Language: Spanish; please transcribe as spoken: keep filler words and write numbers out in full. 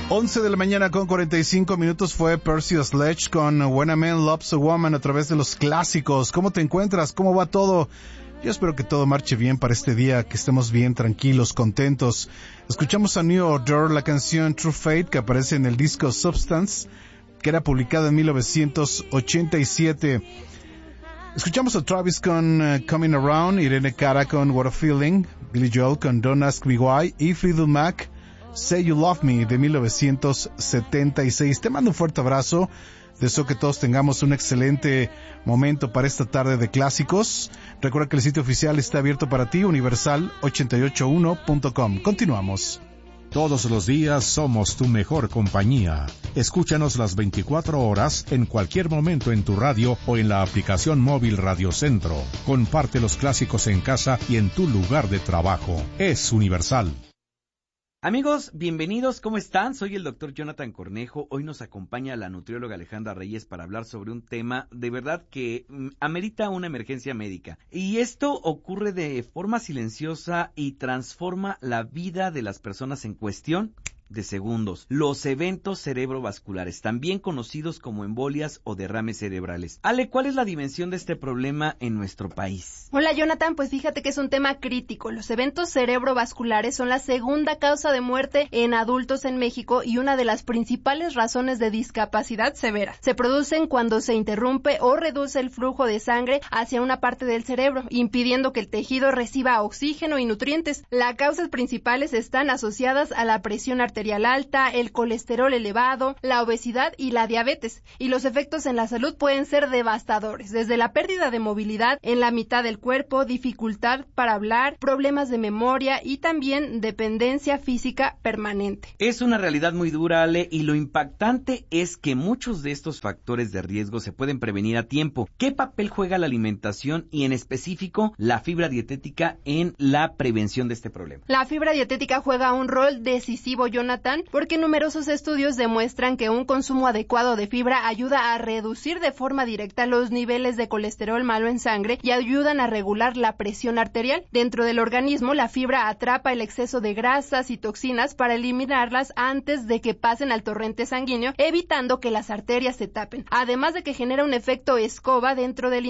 once de la mañana con cuarenta y cinco minutos fue Percy Sledge con When a Man Loves a Woman a través de los clásicos. ¿Cómo te encuentras? ¿Cómo va todo? Yo espero que todo marche bien para este día, que estemos bien, tranquilos, contentos. Escuchamos a New Order, la canción True Fate, que aparece en el disco Substance, que era publicado en mil novecientos ochenta y siete. Escuchamos a Travis con uh, Coming Around, Irene Cara con What a Feeling, Billy Joel con Don't Ask Me Why y Fleetwood Mac, Say You Love Me de mil novecientos setenta y seis. Te mando un fuerte abrazo. Deseo que todos tengamos un excelente momento para esta tarde de clásicos. Recuerda que el sitio oficial está abierto para ti, universal ochenta y ocho uno punto com. Continuamos. Todos los días somos tu mejor compañía. Escúchanos las veinticuatro horas en cualquier momento en tu radio o en la aplicación móvil Radio Centro. Comparte los clásicos en casa y en tu lugar de trabajo. Es Universal. Amigos, bienvenidos, ¿cómo están? Soy el doctor Jonathan Cornejo. Hoy nos acompaña la nutrióloga Alejandra Reyes para hablar sobre un tema de verdad que mm, amerita una emergencia médica. Y esto ocurre de forma silenciosa y transforma la vida de las personas en cuestión de segundos. Los eventos cerebrovasculares, también conocidos como embolias o derrames cerebrales. Ale, ¿cuál es la dimensión de este problema en nuestro país? Hola, Jonathan, pues fíjate que es un tema crítico. Los eventos cerebrovasculares son la segunda causa de muerte en adultos en México y una de las principales razones de discapacidad severa. Se producen cuando se interrumpe o reduce el flujo de sangre hacia una parte del cerebro, impidiendo que el tejido reciba oxígeno y nutrientes. Las causas principales están asociadas a la presión arterial arterial alta, el colesterol elevado, la obesidad y la diabetes. Y los efectos en la salud pueden ser devastadores, desde la pérdida de movilidad en la mitad del cuerpo, dificultad para hablar, problemas de memoria y también dependencia física permanente. Es una realidad muy dura, Ale, y lo impactante es que muchos de estos factores de riesgo se pueden prevenir a tiempo. ¿Qué papel juega la alimentación y en específico la fibra dietética en la prevención de este problema? La fibra dietética juega un rol decisivo, Jonathan, porque numerosos estudios demuestran que un consumo adecuado de fibra ayuda a reducir de forma directa los niveles de colesterol malo en sangre y ayudan a regular la presión arterial. Dentro del organismo, la fibra atrapa el exceso de grasas y toxinas para eliminarlas antes de que pasen al torrente sanguíneo, evitando que las arterias se tapen. Además de que genera un efecto escoba dentro del